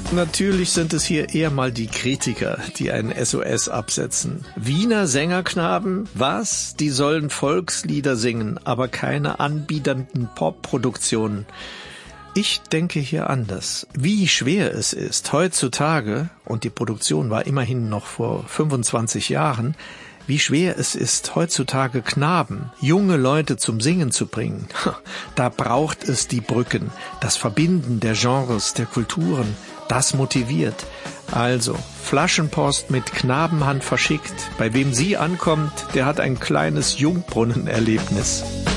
Natürlich sind es hier eher mal die Kritiker, die einen SOS absetzen. Wiener Sängerknaben? Was? Die sollen Volkslieder singen, aber keine anbiedernden Popproduktionen. Ich denke hier anders. Wie schwer es ist, heutzutage, und die Produktion war immerhin noch vor 25 Jahren, wie schwer es ist, heutzutage Knaben, junge Leute zum Singen zu bringen. Da braucht es die Brücken, das Verbinden der Genres, der Kulturen, das motiviert. Also, Flaschenpost mit Knabenhand verschickt. Bei wem sie ankommt, der hat ein kleines Jungbrunnen-Erlebnis.